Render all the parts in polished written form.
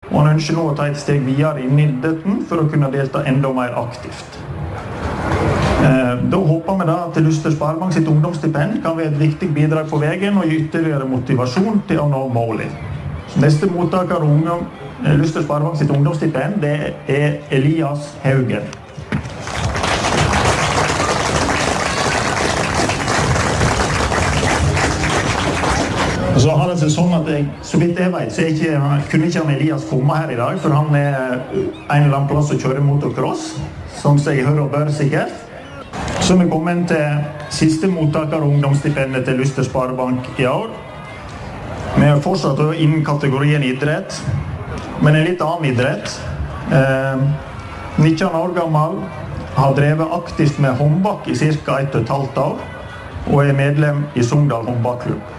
og han ønsker nå å ta et steg videre inn i idretten for å kunne delta enda mer aktivt. Da håper vi at Luster Sparebank sitt ungdomsstipend kan være et viktig bidrag på veien og gi ytterligere motivasjon til å nå målet. Neste mottaker av Luster Sparebank sitt ungdomsstipend det er Elias Haugen. Og så har det seg sånn at så vidt jeg vet, så kunne ikke Elias komme her i dag, for han er en eller annen plass å kjøre motocross, som seg hører og bør sikkert. Så vi kommer til siste mottaker av ungdomsstipendet til Luster Sparebank i år. Vi har fortsatt innen kategorien idrett, men en litt annen idrett. 19 år gammel, har drevet aktivt med håndbak i ca. 1,5 år, og er medlem i Sogndal håndbakklubb.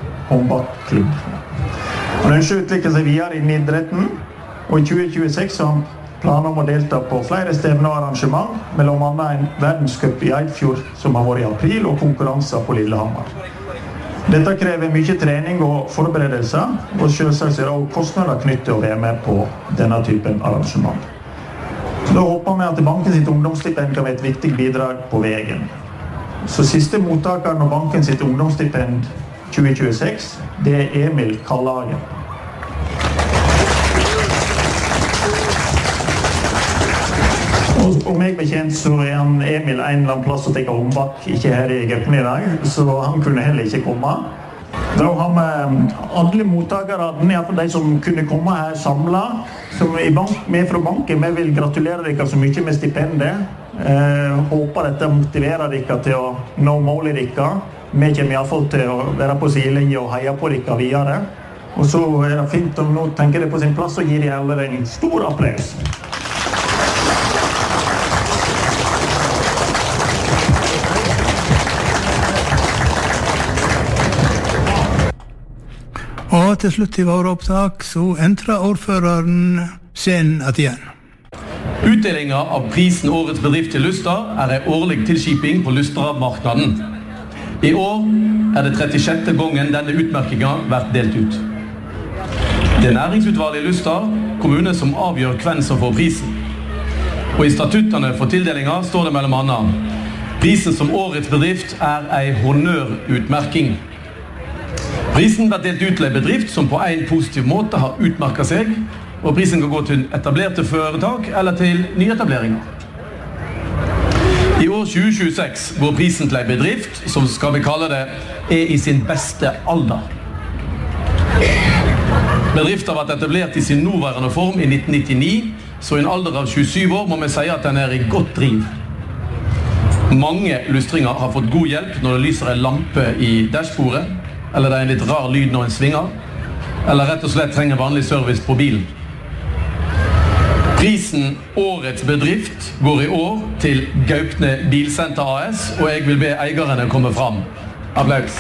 Han ønsker å utvikle seg videre innen idretten, og i 2026 har han planer om å delta på flere stevner og arrangement, mellom annet en verdenscup i Eidfjord som har vært i april, og konkurranser på Lillehammer. Dette krever mye trening og forberedelser, og selvsagt er det også kostnader knyttet å være med på denne typen arrangement. Så da håper vi at banken sitt ungdomsstipend kan være et viktig bidrag på veien. Så siste mottakeren av banken sitt ungdomsstipend 2026, det er Emil Kallagen. Og meg bekjent så er han Emil en eller annen plass å tenke håndbak, ikke her i Gaupne i dag, så han kunne heller ikke komme. Da har vi alle mottakere, i hvert fall de som kunne komme her samlet, som vi fra banken, vi vil gratulere dere så mye med stipendet. Håper dette motiverer dere til å nå målet dere. Vi kommer i hvert fall til å være på sidelinje og heie på dere videre. Og så er det fint om nå tenker dere på sin plass og gir dere alle en stor applaus. Og til slutt i våre opptak så entrer ordføreren scenen igjen. Utdelingen av prisen Årets bedrift til Luster er en årlig tilskiping på Luster-marknaden. I år er det 36. gangen denne utmerkingen vært delt ut. Det er næringsutvalget i Luster kommune som avgjør hvem som får prisen. Og i statuttene for tildelingen står det mellom annet: prisen som Årets bedrift er en honnørutmerking. Prisen blir delt ut til en bedrift som på en positiv måte har utmerket seg, og prisen kan gå til etablerte foretak eller til nyetableringer. I år 2026 går prisen til en bedrift som, skal vi kalle det, er i sin beste alder. Bedriften har vært etablert i sin nåværende form i 1999, så i en alder av 27 år må vi si at den er i godt driv. Mange lustringer har fått god hjelp når det lyser en lampe i dashbordet, eller det er en litt rar lyd når en svinger, eller rett og slett trenger vanlig service på bilen. Prisen Årets bedrift går i år til Gaupne Bilsenter AS, og jeg vil be eierne komme fram. Applaus.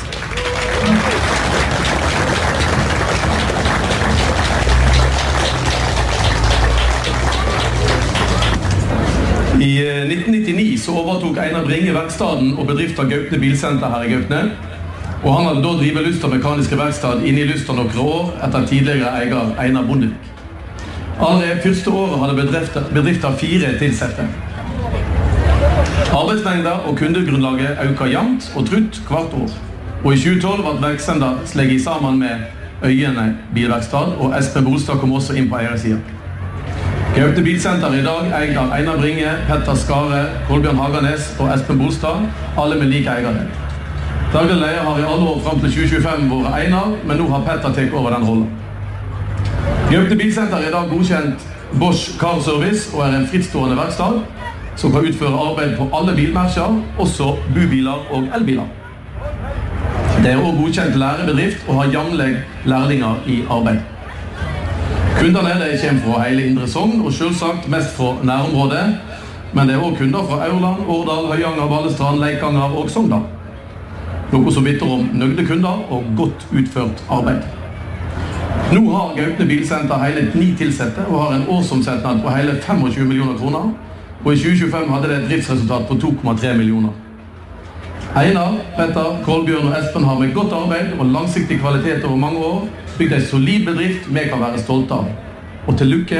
I 1999 så overtok Einar Bringe verkstaden og bedriften Gaupne Bilsenter her i Gaupne, og han hadde da drivet Luster mekaniske verkstad inne i Luster noen år etter tidligere eier Einar Bondevik. Allerede første året hadde bedriften 4 tilsette. Arbeidsmengder og kundegrunnlaget øker jevnt og trutt hvert år. Og i 2012 ble verksteder slegget sammen med Øyene bilverkstad, og Espen Bolstad kom også inn på eiersiden. Gaupne Bilsenter i dag eier av Einar Bringe, Petter Skare, Kolbjørn Haganes og Espen Bolstad, alle med like eiere. Daglig leder har i alle år frem til 2025 vært Einar, men nå har Petter tatt over den rollen. Gaupne Bilsenter er i dag godkjent Bosch Car Service og er en frittstående verkstad som kan utføre arbeid på alle bilmerker, også bubiler og elbiler. Det er også godkjent lærebedrift og har jevnlig lærlinger i arbeid. Kundene kommer fra hele Indre Sogn og selvsagt mest fra nærområdet, men det er også kunder fra Aurland, Årdal, Høyanger, Balestrand, Leikanger og Sogndal. Noe som vitner om nøgde kunder og godt utført arbeid. Nå har Gaupne Bilsenter hele 9 tilsette og har en årsomsetning på hele 25 millioner kroner, og i 2025 hadde det et driftsresultat på 2,3 millioner. Einar, Petter, Kolbjørn og Espen har med godt arbeid og langsiktig kvalitet over mange år bygd en solid bedrift vi kan være stolte av. Og til lykke